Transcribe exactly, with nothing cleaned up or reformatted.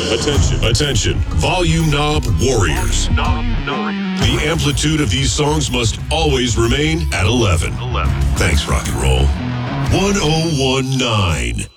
Attention, attention. Volume knob warriors. The amplitude of these songs must always remain at eleven. Thanks, rock and roll. one oh one nine.